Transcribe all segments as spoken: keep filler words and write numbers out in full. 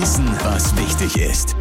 Wissen, was wichtig ist.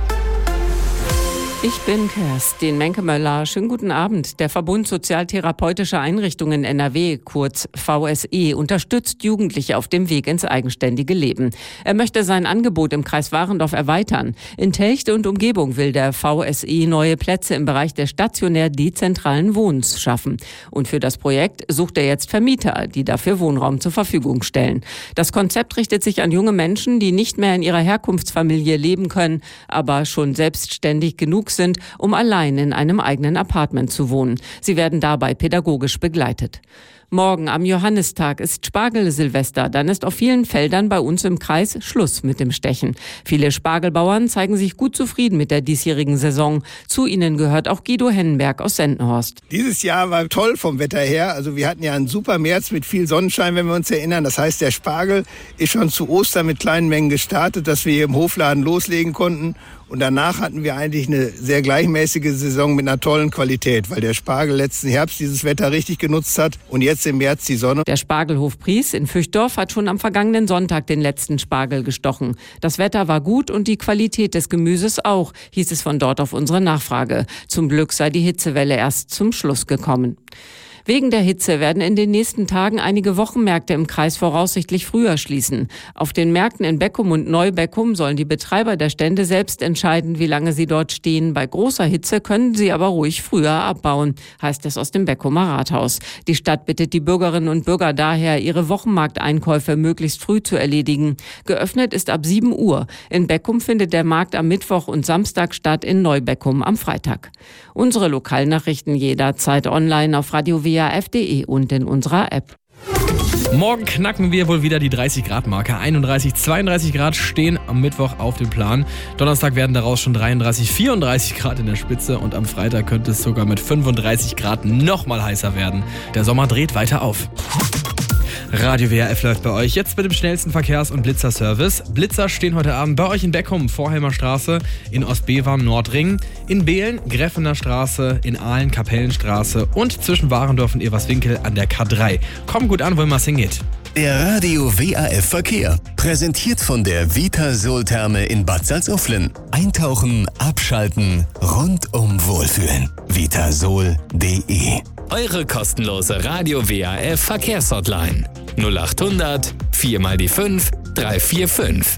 Ich bin Kerstin Menkemöller. Schönen guten Abend. Der Verbund Sozialtherapeutischer Einrichtungen N R W, kurz V S E, unterstützt Jugendliche auf dem Weg ins eigenständige Leben. Er möchte sein Angebot im Kreis Warendorf erweitern. In Telchte und Umgebung will der V S E neue Plätze im Bereich des stationär dezentralen Wohnens schaffen. Und für das Projekt sucht er jetzt Vermieter, die dafür Wohnraum zur Verfügung stellen. Das Konzept richtet sich an junge Menschen, die nicht mehr in ihrer Herkunftsfamilie leben können, aber schon selbstständig genug sind, um allein in einem eigenen Apartment zu wohnen. Sie werden dabei pädagogisch begleitet. Morgen am Johannistag ist Spargel-Silvester. Dann ist auf vielen Feldern bei uns im Kreis Schluss mit dem Stechen. Viele Spargelbauern zeigen sich gut zufrieden mit der diesjährigen Saison. Zu ihnen gehört auch Guido Hennenberg aus Sendenhorst. Dieses Jahr war toll vom Wetter her. Also wir hatten ja einen super März mit viel Sonnenschein, wenn wir uns erinnern. Das heißt, der Spargel ist schon zu Ostern mit kleinen Mengen gestartet, dass wir hier im Hofladen loslegen konnten. Und danach hatten wir eigentlich eine sehr gleichmäßige Saison mit einer tollen Qualität, weil der Spargel letzten Herbst dieses Wetter richtig genutzt hat und jetzt im März die Sonne. Der Spargelhof Pries in Füchtdorf hat schon am vergangenen Sonntag den letzten Spargel gestochen. Das Wetter war gut und die Qualität des Gemüses auch, hieß es von dort auf unsere Nachfrage. Zum Glück sei die Hitzewelle erst zum Schluss gekommen. Wegen der Hitze werden in den nächsten Tagen einige Wochenmärkte im Kreis voraussichtlich früher schließen. Auf den Märkten in Beckum und Neubeckum sollen die Betreiber der Stände selbst entscheiden, wie lange sie dort stehen. Bei großer Hitze können sie aber ruhig früher abbauen, heißt es aus dem Beckumer Rathaus. Die Stadt bittet die Bürgerinnen und Bürger daher, ihre Wochenmarkteinkäufe möglichst früh zu erledigen. Geöffnet ist ab sieben Uhr. In Beckum findet der Markt am Mittwoch und Samstag statt, in Neubeckum am Freitag. Unsere Lokalnachrichten jederzeit online auf radio w a f punkt d e und in unserer App. Morgen knacken wir wohl wieder die dreißig Grad Marke. einunddreißig, zweiunddreißig Grad stehen am Mittwoch auf dem Plan. Donnerstag werden daraus schon dreiunddreißig, vierunddreißig Grad in der Spitze und am Freitag könnte es sogar mit fünfunddreißig Grad noch mal heißer werden. Der Sommer dreht weiter auf. Radio W R F läuft bei euch jetzt mit dem schnellsten Verkehrs- und Blitzerservice. Blitzer stehen heute Abend bei euch in Beckum, Vorhelmer Straße, in Ostbevam, Nordring, in Behlen, Greffener Straße, in Aalen, Kapellenstraße und zwischen Warendorf und Everswinkel an der K drei. Kommt gut an, wo immer es hingeht. Der Radio W A F Verkehr, präsentiert von der Vitasol-Therme in Bad Salzuflen. Eintauchen, abschalten, rundum wohlfühlen. vitasol punkt d e. Eure kostenlose Radio W A F Verkehrshotline null acht hundert vier mal die fünf drei vier fünf.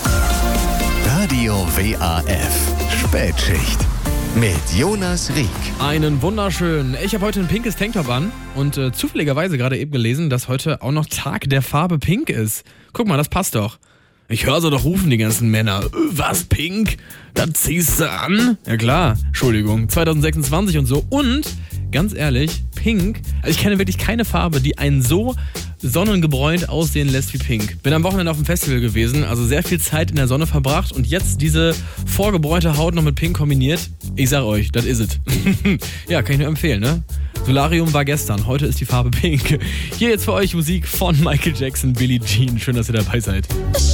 Radio W A F Spätschicht mit Jonas Rieck. Einen wunderschönen. Ich habe heute ein pinkes Tanktop an und äh, zufälligerweise gerade eben gelesen, dass heute auch noch Tag der Farbe Pink ist. Guck mal, das passt doch. Ich höre so doch rufen die ganzen Männer. Was, Pink? Das ziehst du an? Ja klar, Entschuldigung, zwanzig sechsundzwanzig und so. Und, ganz ehrlich, Pink, also ich kenne wirklich keine Farbe, die einen so sonnengebräunt aussehen lässt wie Pink. Bin am Wochenende auf dem Festival gewesen, also sehr viel Zeit in der Sonne verbracht und jetzt diese vorgebräunte Haut noch mit Pink kombiniert. Ich sag euch, das is it. Ja, kann ich nur empfehlen, ne? Solarium war gestern, heute ist die Farbe Pink. Hier jetzt für euch Musik von Michael Jackson, Billie Jean. Schön, dass ihr dabei seid.